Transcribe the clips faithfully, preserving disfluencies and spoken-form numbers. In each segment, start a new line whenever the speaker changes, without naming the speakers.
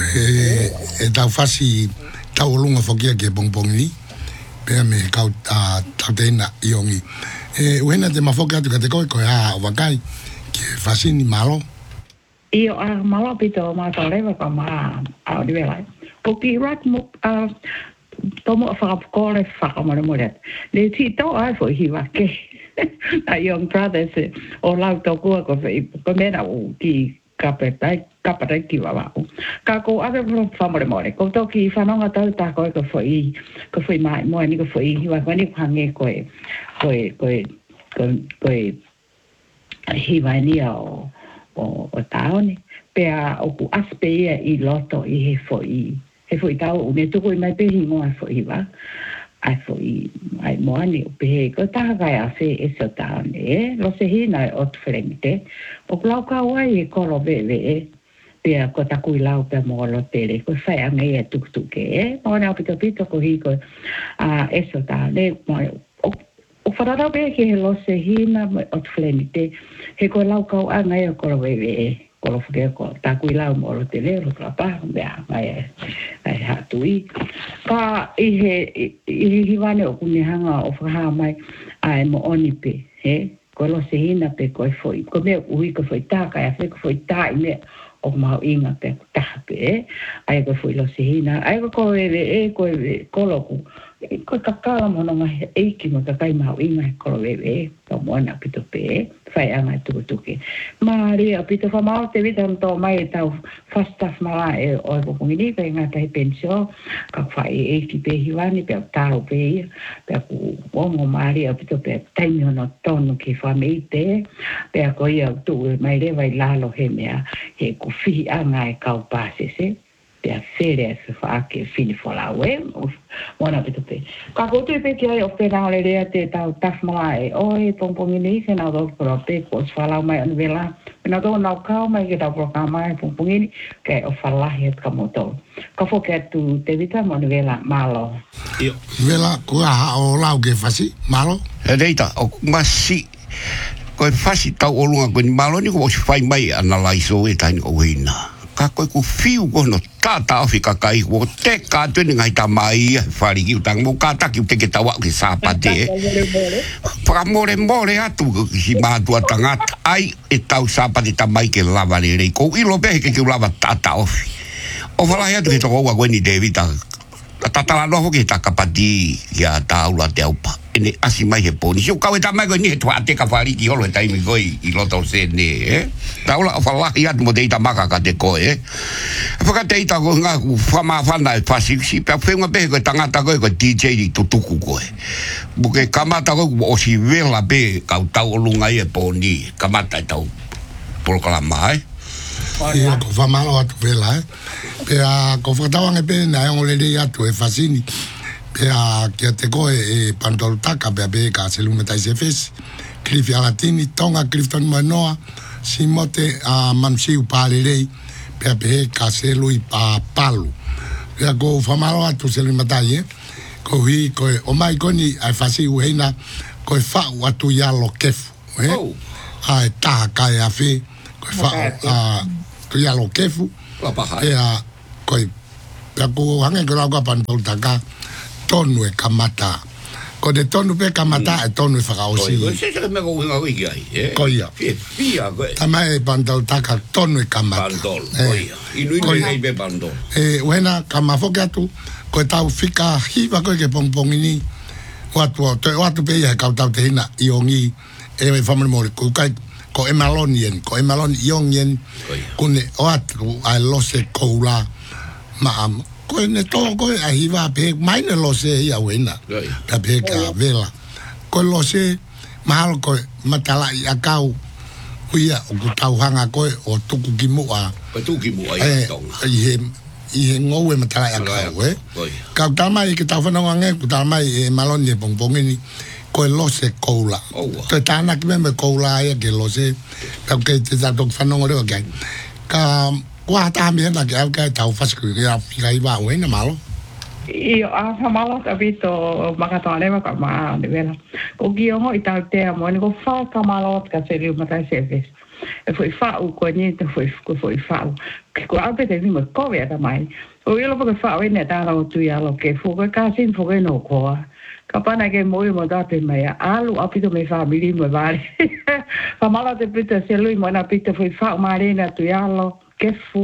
e e tau fasi tau lunga fokia ke pongpongi pe me kau ta tena iongi e wena te mafoka tu ka te koe koe a wakai ke fasi ni malo
io a malo pito ma toleva ka ma a di vela ko ki rat mo a tomo fa ko le fa ko mo le le ti to a fo hi wa ke a young brothers o la to ko ko ko me na u ki kapetai kapetai ki wa wa ka ko ave pro famore more ko to ki fa no ta ta ko ko foi ko foi mai mo ni ko foi wa ko ni phange ko ko ko ko ko hi va ni o o o taoni pe a o ku aspe i loto i he foi he foi tau u ne to ko mai pe hi mo foi va ai foi ai mo ani pe ko ta ga ya se eso ta ne lo se hina o frente o klau ka wai ko lo be be pe ko ta ku lau pe mo lo tele ko fa ya me tu tu ke mo na pito pito ko hi ko a eso ta ne mo o farara be ke lo se hina o frente he ko lau ka a ngai ko lo be be ko lo fuke ko ta ku lau mo lo tele lo ka pa be ai ai ha tui ka i he i hi vale o kuni hanga o fa mai ai mo oni pe he ko lo se hina pe ko foi ko me ui ko foi ta ka fa ko foi ta me o ma inga pe ta pe ai ko foi lo se hina ai ko ko e e ko ko lo ku ko ta ka mo no mai e ki mo ta kai ma inga ko lo ve to mo na pito pe fai anga tu tu ke mari a pito fa ma te vita to mai ta fasta mala e o ko ni pe nga ta pensio ka fai e ki pe hiwani pe ta o pe pe ku o mo mari a pito pe tai no no tono ki fa me te pe ko ia tu mai le vai la lo he mea he ku fi anga e ka pa se se pe a fere se fa ke fini fo la we ona pito pe ka ko te pe ki ai o pe na le le te ta ta mala e o e pompong ni se na do pro pe ko fa la mai on vela na do na ka mai ke ta pro ka mai pompong ni ke o fa la he ka mo to ka fo ke tu te vita mo vela malo
io vela ko a o la ke fasi malo
e deita o masi ko fasi ta o lunga ko ni malo ni ko fai mai analyze o e tai o ina ka ko ku fiu ko no tata Afrika kai wo te ka tu ni ngai ta mai fari ki tang mo ka ta ki te ke ta wa ki sa pa te pa more more atu si ma tu tanga ai e tau sa pa ta mai ke lava le ko i lo be ke ki lava tata ofi o fala ya tu ke to wa ko ni David ta tata la no ke ta kapati ya ta ula te upa ene asi mai he poni si o ka ta mai ko ni tu ate ka fari ki holo tai mi ko i lo to se ne eh ta ula fala ya mo de ta maka ka te ko eh fa te ita ko nga fa ma fa na fa si si pe fe nga be ko tanga ta ko D J di tu tu ko eh buke kamata ko o si vela be ka ta o lunga e poni kamata ta por kala mai
ia ko fa malo atu vela eh pe a ko fa tawang e pe na o le le atu e fasini pe a ke te ko e pantol taka pe be ka se lunga tai se fes Cliff Alatini tonga Clifton Manoa simote a mamsi u pale lei pe pe ka se lui pa palu pe a ko fa malo atu se lunga tai eh ko hi ko o mai ko ni ai fasi u heina ko fa atu ya lo kefu eh ai ta ka ya fe ko fa a tu ya lo kefu e a koi ka ko hanga ko ka pantol taka tonu e kamata ko de tonu pe kamata e tonu e fa o si
ko se se me ko nga wi ai eh
ko ia
fia ko
tama e pantol taka tonu e kamata
pantol ko ia i lui nei be pantol
e wena kama foka tu ko tau fika hiva ko ke pompong ni watu te watu pe ia ka tau te hina iongi e me family mo ko kai ko e malonien ko e malon iongen kune o atu ai lose koula ma am ko ne to ko ai va pe mai ne lose ia wena ta pe ka vela ko lose mal ko matala ia kau uia o ku tau hanga ko o tuku ki mo a
o tuku ki mo ai
tonga i he i he ngowe matala ia kau eh ka tama i ki tau whanonga nge ku tama i malonien pongpongini ko lose koula te tana ki me koula ia ke lose ka ke te tato whanonga reo kai ka kua ta me na ke ka tau fasku ia fika iwa wena malo
io a fa malo ka vito makatone ka ma de vela ko gio ho i tau te mo ni ko fa ka malo ka se riu mata se ves e foi fa'u ko ni te foi ko foi fa'u ko a pe te ni mo ko ya ta mai o yo lo ko fa'u ne ta ro tu ya lo ke fu ko ka sin fu ko no ko ka pana ke mo mo da te mai alu a pito me family mo vale fa mala te pito se lui mo na pito foi fa'u mare na tu ya lo ke fu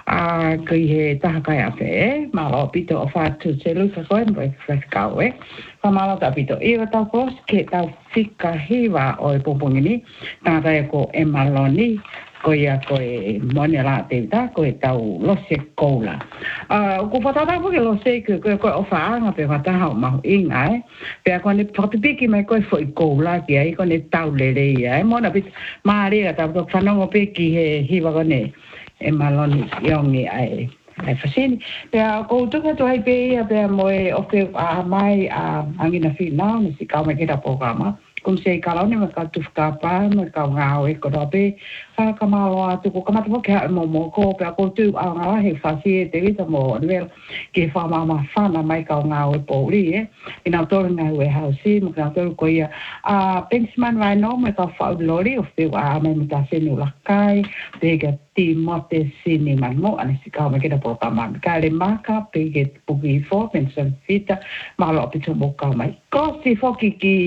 a kai he ta ka ya pe ma lo pito o fa tu se lui ka ko en vai fa ka we fa mala ta pito e ta ko ke ta fika hiva o e popongini ta ta ko e maloni ko ia ko e mone la te ta ko e tau lo se kola a ko fa ta ko lo se ko ko o fa nga pe fa ta ha ma inga e pe ko ne pa te piki mai ko foi kola ki ai ko ne tau le le ai mo na pit ma ri ta ko fa no pe ki he hiva ko ne e maloni yongi ai ai fasini pe ko tu ka to ai pe pe mo e o ke a mai a angina final ni si ka me ke da programa kum se ka lao ne ma ka tu ka pa me ka nga e ko do pe ka ka ma lo atu ko ma to ke mo mo ko pe ko tu a nga he fasi te vi mo nivel ke fa ma ma fa na mai ka nga e po ri e ina to nga we house mo ka to ko ia a pensman vai no me ka fa lori o pe a me ta se no la kai te ga ti mo te sini man mo ani si ka me ke da programa ka le maka pe ke pugi fo pensan fita ma lo pe to mo ka mai ko si fo ki ki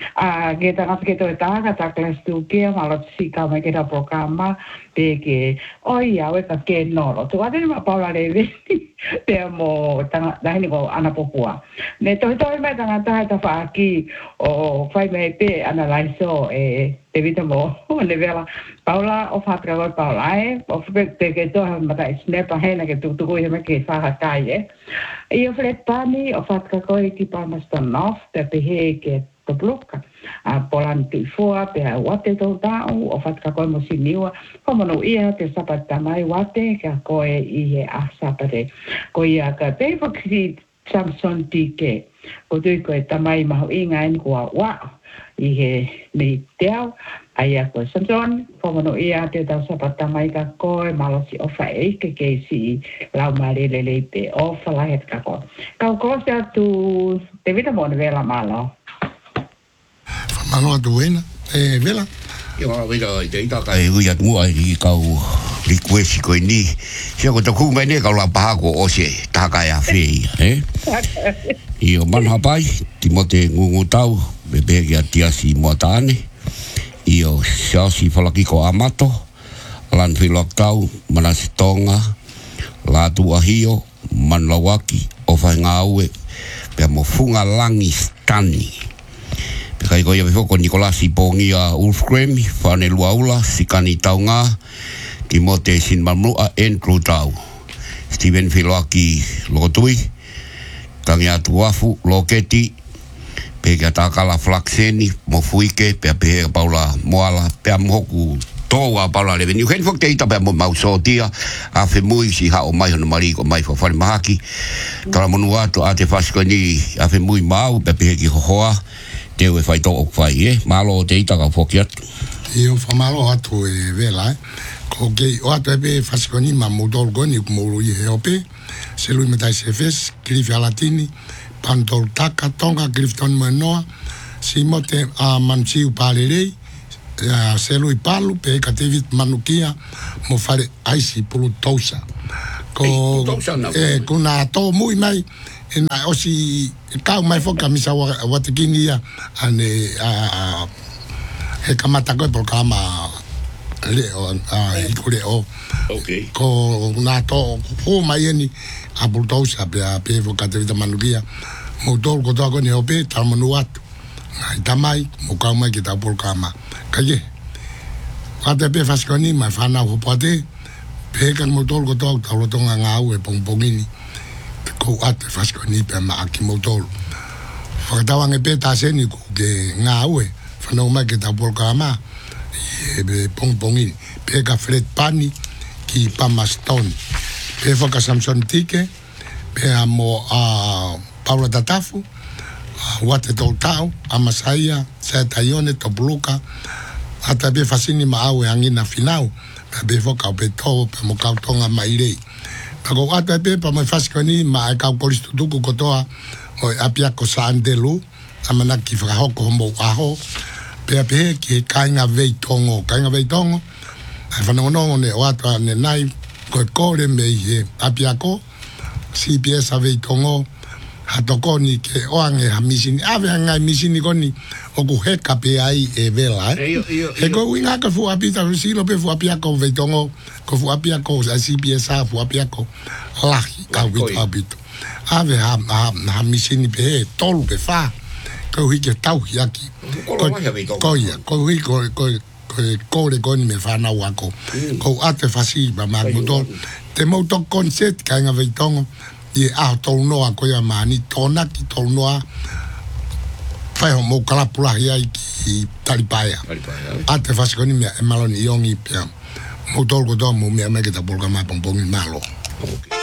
a ke ta ke to ta ka ta class tu ke ma lo si ka me ke da programa pe ke oi ya we ka ke no lo tu ade ma pa la le pe mo ta da ni ko ana popua ne to to me ta ta ta fa ki o fai me pe analyze e te vita mo ne vela Paula o fa tra Paula e o fe te ke to ma ta snap a hena ke tu tu ko me ke fa ha kai e io fle pani o fa tra ko ki pa ma sta nof te pe he ke to bloka a polan tu foa pe a wate to da o fa tra ko mo siniwa como no ia te sapata mai wate ka ko e i he a sapate ko ia ka te fo ki Samson tike ko tu ko tamai ma inga en ko wa i he me teo ai ko Samson como no ia te da sapata mai ka ko e malo si o fa e ke ke si la mare le le pe o fa la het ka ko ka ko sa tu te vita mo vela malo
fa malo tu buena eh vela
yo a ver te ta ka e uia tu ai ki ka u li kwesi ko ni se ko to ku me ne ka la pa ko o se ta ka ya fe eh io man ha pai Timote ngungu tau bebe ki atia si moatane io sia si falaki ko amato lan filok tau manasitonga la tu ahio man lawaki o fa ngaue pe mo funga langi stani pe kai ko ia foko Nicolas Ipongia Ulfgrem fa ne luaula sikani taunga Timote sin mamlua en krutau Steven Filaki lotui tangia tuafu loketi pe ka takala flaxeni mo fuike pe pe Paula moala pe moku toa Paula le veniu hen fokte ita pe mo mausotia a fe mui si ha o mai no mari ko mai fo fal mahaki tara monu ato ate fasko ni a fe mui mau pe pe ki hoa te we fai to o fai e malo te ita ka fokiat
io fa malo ato e vela ko ke o ato pe fasko ni ma modol goni mo lu i ope se lui metai se fes cliff alatini Pantol taka tonga Clifton Manoa si mote a manchiu palelei a selui palu pe ka David Manukia mo fare aisi pulu tosa ko e kuna to muy mai na osi ka mai foka misa watikini ya ane a he kamata ko por kama le a ikure o
okay
ko na to ho mai ni a bultosa pe a pe foka David Manukia mo tol ko to ko ne ope ta manuat ai tamai mo ka mai ki ta por kama kaye ate pe faskoni ma fana ho pate pe kan mo tol ko to ta lo tonga nga u e pong pongini ko ate faskoni pe ma ki mo tol fa ta wang e pe ta se ni ko ke nga u e fana ma ki ta por kama e be pong pongini pe ka fred pani ki pa maston pe fo ka Samson tike pe amo a Paula Tatafu, Wate Toltau, Amasaia, Setaione, Tobluka, ata be fasini maawe angina finau, be foka be to, be mokau tonga mairei. Ako ata be pa mai fasikoni ma ai kau polistu tuku kotoa, o apia ko saandelu, amana ki whakahoko homo aho, pe ape ki kainga vei tongo, kainga vei tongo, ai fa no no ne o atu ne nai ko ko le me he apiako C P S ave tongo hatoko ni ke oange ha misini ave ngai misini koni o ku heka pe ai e vela e ko winga ka fu apita si lo pe fu apiako ve tongo ko fu apiako a C P S a fu apiako la ka wit abito ave ha ha misini pe tolu pe fa ko hi ke tau yaki ko ko ya ko hi ko ko ko le kon me fa na wako ko ate fasi ba ma moto te mo to concept ka nga ve tongo i a to no a ko ya mani tona ki to no a fa mo kala pula ya ki talipaya ate fasi ko ni me maloni yongi pe mo to go do mo me me ke ta bolga ma pompong malo.